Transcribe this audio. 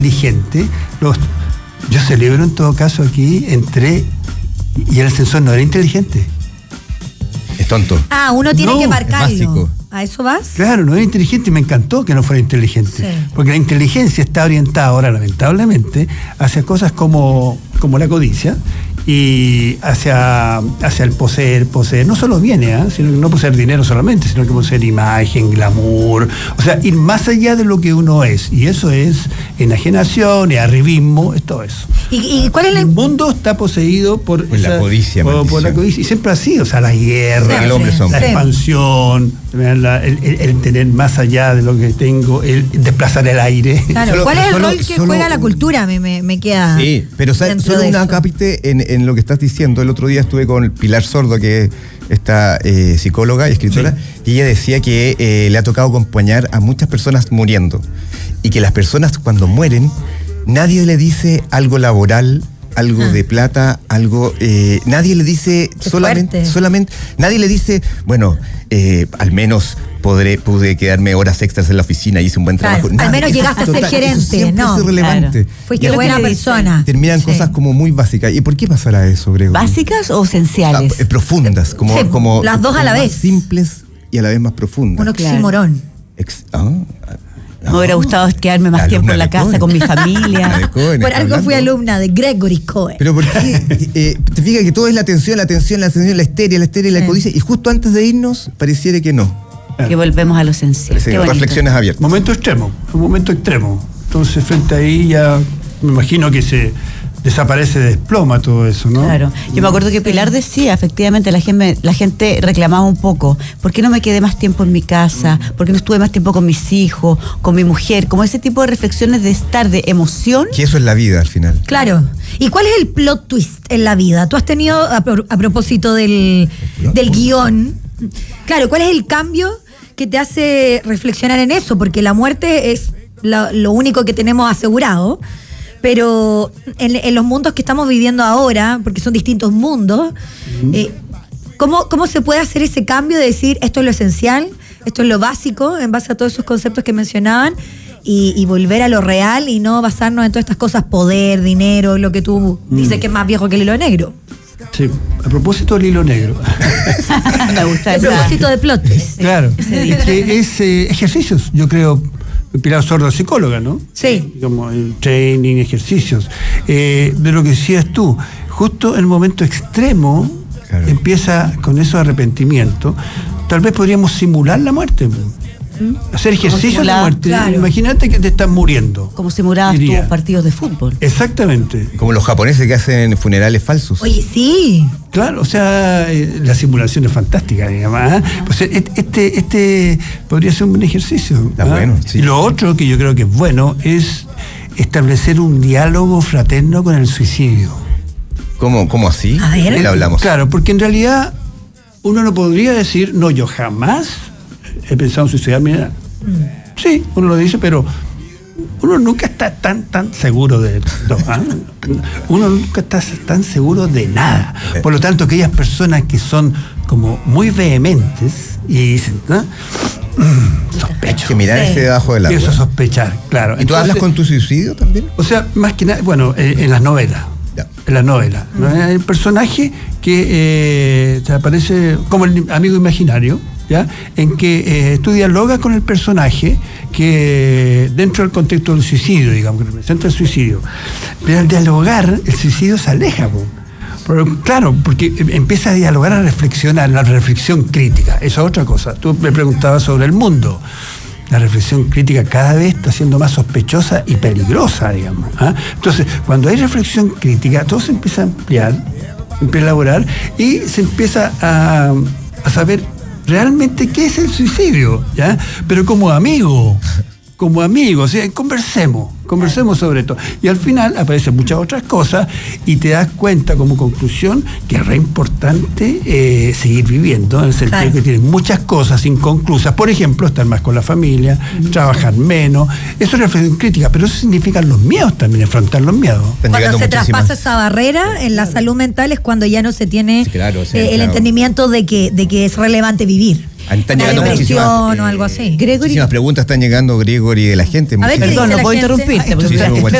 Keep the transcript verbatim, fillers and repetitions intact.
inteligente, los, yo celebro en todo caso aquí, entré y el ascensor no era inteligente. Es tonto. Ah, uno tiene No, que marcarlo. es básico. ¿A eso vas? Claro, no era inteligente y me encantó que no fuera inteligente. Sí. Porque la inteligencia está orientada ahora, lamentablemente, hacia cosas como, como la codicia y hacia, hacia el poseer, poseer. No solo viene, ¿eh? sino que no poseer dinero solamente, sino que poseer imagen, glamour. O sea, ir más allá de lo que uno es. Y eso es enajenación, es arribismo, es todo eso. ¿Y, y cuál es la... El mundo está poseído por, Por la codicia, por, por la maldición. codicia. Y siempre así, o sea, la guerra, Sí, el hombre sí, sombra. la sí. expansión, la- el, el- el tener más allá de lo que tengo, el desplazar el aire. Claro, Solo- ¿cuál es el solo- rol que solo- juega la cultura? Me, me, me queda. Sí, pero ¿sabes? dentro Solo de una eso. cápite en, en lo que estás diciendo. El otro día estuve con Pilar Sordo, que es esta eh, psicóloga y escritora, y ella decía que eh, le ha tocado acompañar a muchas personas muriendo. Y que las personas cuando mueren, nadie le dice algo laboral, algo Ah. de plata, algo... eh, nadie le dice Qué solamente, fuerte. solamente... Nadie le dice, bueno, eh, al menos podré, pude quedarme horas extras en la oficina y hice un buen Claro, trabajo. al Nadie, menos eso llegaste es a ser total, eso gerente, siempre no, es irrelevante. Fuiste Y a buena lo que persona. terminan Sí. cosas como muy básicas. ¿Y por qué pasará eso, Grego? ¿Básicas o esenciales? Ah, eh, profundas, como, Sí, como las dos a como la más vez. simples y a la vez más profundas. Un oxímoron. Ex- ah, Me hubiera gustado quedarme más La tiempo en alumna la de casa Cohen. con mi La de familia. Cohen, Por está algo fui hablando. alumna de Gregory Cohen. Pero ¿por qué? Eh, te fijas que todo es la atención, la atención, la atención, la histeria, la histeria y Sí. la codicia. Y justo antes de irnos, pareciera que no. Que volvemos a lo esencial. Parece Qué que bonito. reflexiones abiertas. Momento extremo, un momento extremo. Entonces, frente a ahí ya me imagino que se desaparece, desploma todo eso, ¿no? Claro. Yo me acuerdo que Pilar decía, efectivamente, la gente, la gente reclamaba un poco, ¿por qué no me quedé más tiempo en mi casa? ¿Por qué no estuve más tiempo con mis hijos, con mi mujer? Como ese tipo de reflexiones de estar, de emoción. Que eso es la vida al final. Claro. ¿Y cuál es el plot twist en la vida? Tú has tenido, a, pro- a propósito del, del guión, claro, ¿cuál es el cambio que te hace reflexionar en eso? Porque la muerte es la- lo único que tenemos asegurado, pero en, en los mundos que estamos viviendo ahora, porque son distintos mundos, eh, ¿cómo, ¿cómo se puede hacer ese cambio de decir esto es lo esencial, esto es lo básico, en base a todos esos conceptos que mencionaban? Y, y volver a lo real y no basarnos en todas estas cosas, poder, dinero, lo que tú dices que es más viejo que el hilo negro. Sí, a propósito del hilo negro. Me gusta A esa. propósito de plot twist. Claro, es, que es eh, ejercicios, yo creo. Pilar Sordo, psicóloga, ¿no? Sí. Como el training, ejercicios. Eh, de lo que decías tú, justo en el momento extremo, Claro. empieza con esos arrepentimientos. Tal vez podríamos simular la muerte. Hacer ejercicio de simular, la muerte. claro. Imagínate que te estás muriendo. Como si murabas Diría. tus partidos de fútbol. Exactamente. Como los japoneses que hacen funerales falsos. Oye, sí. Claro, o sea, eh, la simulación es fantástica, digamos. ¿ah? Pues eh, este, este podría ser un buen ejercicio. Está ¿ah? bueno, sí. Y lo otro que yo creo que es bueno es establecer un diálogo fraterno con el suicidio. ¿Cómo, cómo así? A ver. ¿Qué le hablamos? Claro, porque en realidad uno no podría decir, no, yo jamás he pensado en suicidarme. Mm. Sí, uno lo dice, pero uno nunca está tan tan seguro de no, ¿ah? Uno nunca está tan seguro de nada. Por lo tanto, aquellas personas que son como muy vehementes y dicen, ¿no? Mm, sospecho. Hay que mirar Sí. ese debajo del agua. Eso sospechar, claro. ¿Y tú hablas con tu suicidio también? O sea, más que nada, bueno, eh, en las novelas. Ya. En las novelas. ¿no? Hay un personaje que eh, te aparece como el amigo imaginario, ¿ya? En que eh, tú dialogas con el personaje que eh, dentro del contexto del suicidio, digamos, que representa el suicidio. Pero al dialogar, el suicidio se aleja, po. Pero, claro, porque empieza a dialogar, a reflexionar, la reflexión crítica. Eso es otra cosa. Tú me preguntabas sobre el mundo. La reflexión crítica cada vez está siendo más sospechosa y peligrosa, digamos. ¿ah? Entonces, cuando hay reflexión crítica, todo se empieza a ampliar, se empieza a elaborar y se empieza a, a saber realmente qué es el suicidio, ¿ya? Pero como amigo, como amigo, o sea, conversemos, conversemos sobre esto. Y al final aparecen muchas otras cosas y te das cuenta como conclusión que es re importante eh, seguir viviendo, en el sentido Claro. que tienes muchas cosas inconclusas. Por ejemplo, estar más con la familia, trabajar menos. Eso es reflexión crítica, pero eso significan los miedos también, afrontar los miedos. Están Cuando llegando se muchísimas. traspasa esa barrera en la salud mental es cuando ya no se tiene Sí, claro, o sea, eh, el claro. entendimiento de que, de que es relevante vivir. Están una llegando depresión muchísimas, o algo así. Gregory, muchísimas preguntas están llegando, Gregory, de la gente. A ver, ¿qué muchísimas- dice perdón, no la puedo gente? interrumpirte. Sí, porque sí, estoy bueno.